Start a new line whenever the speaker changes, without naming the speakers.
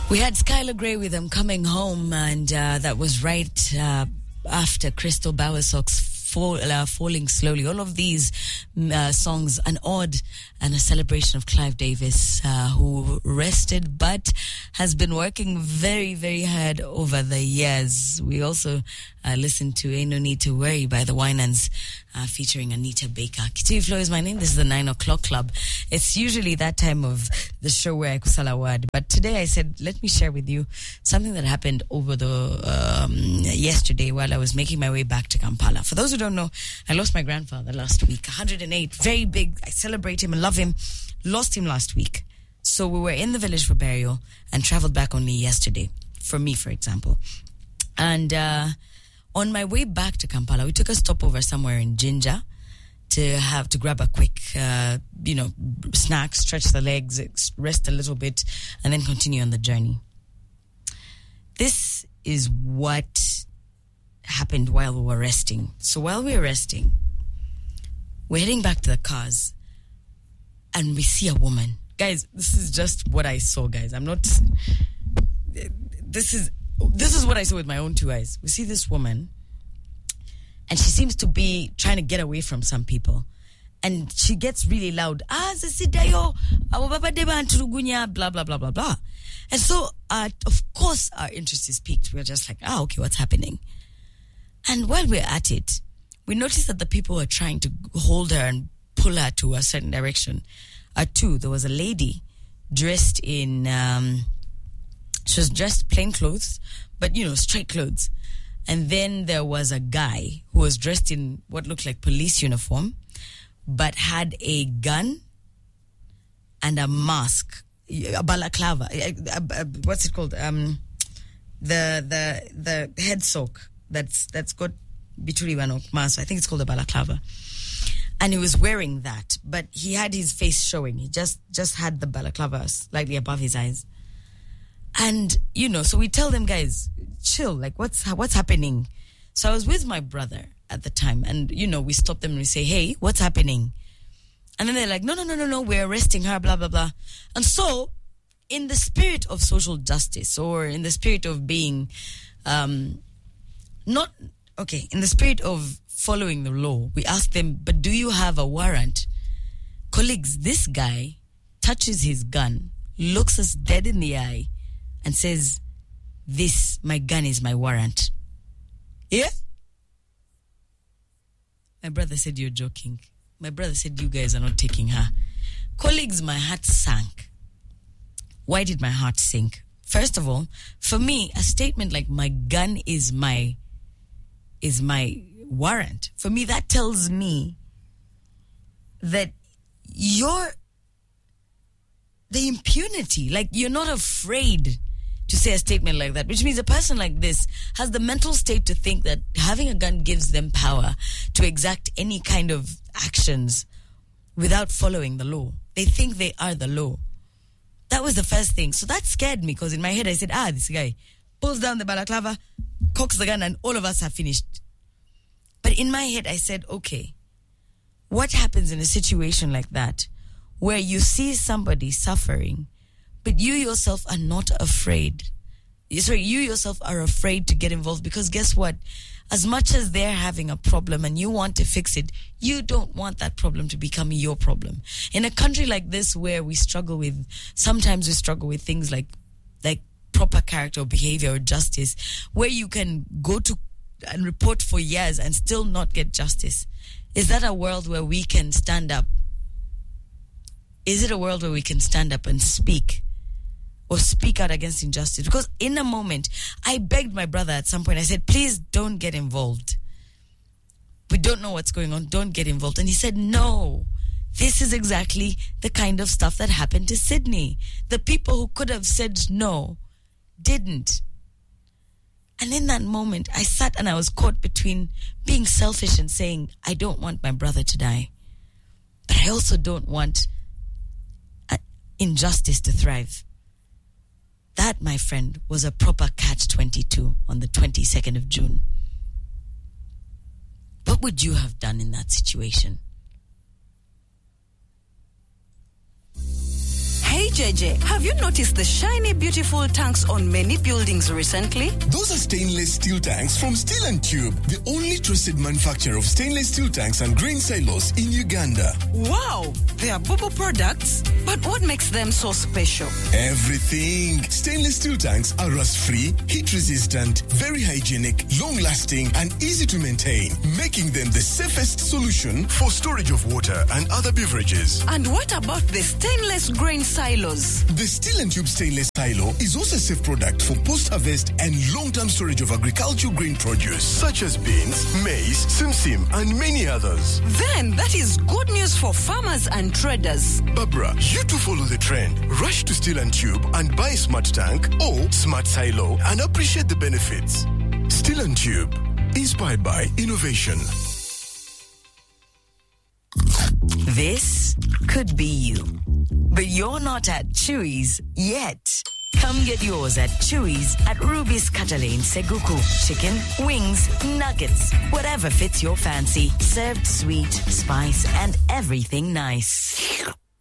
We had Skylar Grey with them Coming Home, and that was right after Crystal Bowersock's Falling Slowly. All of these songs, an ode and a celebration of Clive Davis, who rested but has been working very, very hard over the years. We also listened to Ain't No Need to Worry by the Winans, featuring Anita Baker. Kitui Flo is my name. This is the 9 o'clock club. It's usually that time of the show where I kusala word, but today I said, let me share with you something that happened over the yesterday while I was making my way back to Kampala. For those who don't know, I lost my grandfather last week, 108, very big. I celebrate him and love him. Lost him last week. So we were in the village for burial and traveled back only yesterday, for me, for example. And on my way back to Kampala, we took a stopover somewhere in Jinja to grab a quick, snack, stretch the legs, rest a little bit, and then continue on the journey. This is what happened while we were resting. So while we were resting, we're heading back to the cars, and we see a woman. Guys, this is just what I saw, guys. This is what I saw with my own two eyes. We see this woman, and she seems to be trying to get away from some people. And she gets really loud. Blah, blah, blah, blah, blah. And so, of course, our interest is piqued. We're just like, okay, what's happening? And while we're at it, we noticed that the people were trying to hold her and pull her to a certain direction. There was a lady dressed in... she was dressed plain clothes, but, straight clothes. And then there was a guy who was dressed in what looked like police uniform, but had a gun and a mask, a balaclava. What's it called? The head soak that's got bituri mask. I think it's called a balaclava. And he was wearing that, but he had his face showing. He just had the balaclava slightly above his eyes. And, so we tell them, guys, chill, like, what's happening? So I was with my brother at the time, and, we stop them and we say, hey, what's happening? And then they're like, no, we're arresting her, blah, blah, blah. And so, in the spirit of social justice, or in the spirit of being, in the spirit of following the law, we ask them, but do you have a warrant? Colleagues, this guy touches his gun, looks us dead in the eye, and says, my gun is my warrant. Yeah? My brother said, you're joking. My brother said, you guys are not taking her. Colleagues, my heart sank. Why did my heart sink? First of all, for me, a statement like my gun is my warrant. For me, that tells me that the impunity, like you're not afraid to say a statement like that, which means a person like this has the mental state to think that having a gun gives them power to exact any kind of actions without following the law. They think they are the law. That was the first thing. So that scared me, because in my head I said, this guy pulls down the balaclava, cocks the gun, and all of us are finished. But in my head I said, okay, what happens in a situation like that where you see somebody suffering, but you yourself are not afraid? You yourself are afraid to get involved, because guess what? As much as they're having a problem and you want to fix it, you don't want that problem to become your problem. In a country like this, where sometimes we struggle with things like proper character or behavior or justice, where you can go to and report for years and still not get justice. Is that a world where we can stand up? Is it a world where we can stand up and speak, or speak out against injustice? Because in a moment, I begged my brother at some point, I said, please don't get involved. We don't know what's going on. Don't get involved. And he said, no, this is exactly the kind of stuff that happened to Sydney. The people who could have said no didn't. And in that moment, I sat and I was caught between being selfish and saying, I don't want my brother to die, but I also don't want injustice to thrive. That, my friend, was a proper catch-22 on the 22nd of June. What would you have done in that situation?
Hey JJ, have you noticed the shiny, beautiful tanks on many buildings recently?
Those are stainless steel tanks from Steel and Tube, the only trusted manufacturer of stainless steel tanks and grain silos in Uganda.
Wow, they are Bubu products. But what makes them so special?
Everything. Stainless steel tanks are rust-free, heat-resistant, very hygienic, long-lasting, and easy to maintain, making them the safest solution for storage of water and other beverages.
And what about the stainless grain silos?
The Steel and Tube stainless silo is also a safe product for post-harvest and long-term storage of agricultural grain produce, such as beans, maize, simsim, and many others.
Then that is good news for farmers and traders.
Barbara, you too follow the trend. Rush to Steel and Tube and buy a smart tank or smart silo and appreciate the benefits. Steel and Tube, inspired by innovation.
This could be you, but you're not at Chewy's yet. Come get yours at Chewy's at Ruby's Cutter Lane, Seguku. Chicken, wings, nuggets, whatever fits your fancy. Served sweet, spice, and everything nice.